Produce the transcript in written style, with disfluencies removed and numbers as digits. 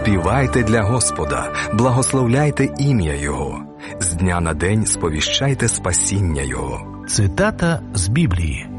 Співайте для Господа, благословляйте ім'я Його. З дня на день сповіщайте спасіння Його. Цитата з Біблії.